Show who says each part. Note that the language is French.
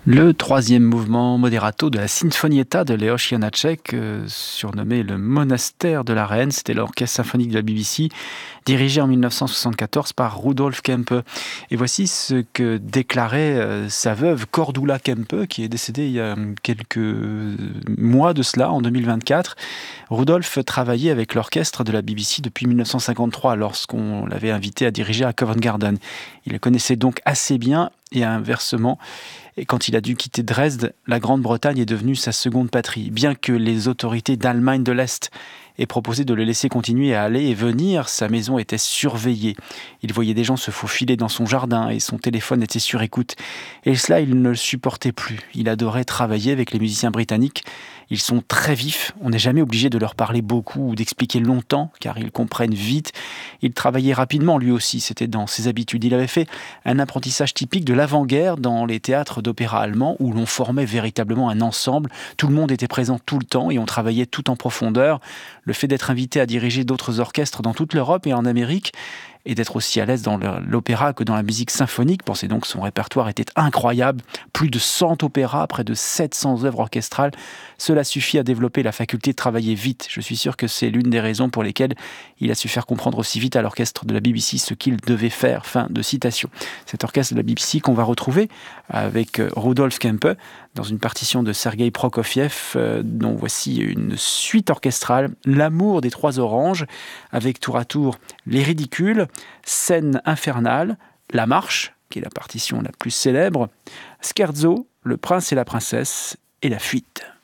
Speaker 1: Le troisième mouvement moderato de la Sinfonietta de Leos Janáček, surnommé le monastère de la Reine, c'était l'orchestre symphonique de la BBC, dirigé en 1974 par Rudolf Kempe. Et voici ce que déclarait sa veuve Cordula Kempe, qui est décédée il y a quelques mois de cela, en 2024. Rudolf travaillait avec l'orchestre de la BBC depuis 1953, lorsqu'on l'avait invité à diriger à Covent Garden. Il le connaissait donc assez bien, et inversement, et quand il a dû quitter Dresde, la Grande-Bretagne est devenue sa seconde patrie. Bien que les autorités d'Allemagne de l'Est aient proposé de le laisser continuer à aller et venir, sa maison était surveillée. Il voyait des gens se faufiler dans son jardin et son téléphone était sur écoute. Et cela, il ne le supportait plus. Il adorait travailler avec les musiciens britanniques. Ils sont très vifs, on n'est jamais obligé de leur parler beaucoup ou d'expliquer longtemps, car ils comprennent vite. Il travaillait rapidement lui aussi, c'était dans ses habitudes. Il avait fait un apprentissage typique de l'avant-guerre dans les théâtres d'opéra allemands, où l'on formait véritablement un ensemble. Tout le monde était présent tout le temps et on travaillait tout en profondeur. Le fait d'être invité à diriger d'autres orchestres dans toute l'Europe et en Amérique, et d'être aussi à l'aise dans l'opéra que dans la musique symphonique. Pensez donc que son répertoire était incroyable. Plus de 100 opéras, près de 700 œuvres orchestrales. Cela suffit à développer la faculté de travailler vite. Je suis sûr que c'est l'une des raisons pour lesquelles il a su faire comprendre aussi vite à l'orchestre de la BBC ce qu'il devait faire. Fin de citation. Cet orchestre de la BBC qu'on va retrouver avec Rudolf Kempe dans une partition de Sergueï Prokofiev, dont voici une suite orchestrale, L'amour des trois oranges, avec tour à tour Les Ridicules, Scène infernale, La Marche, qui est la partition la plus célèbre, Scherzo, Le Prince et la Princesse, et La Fuite.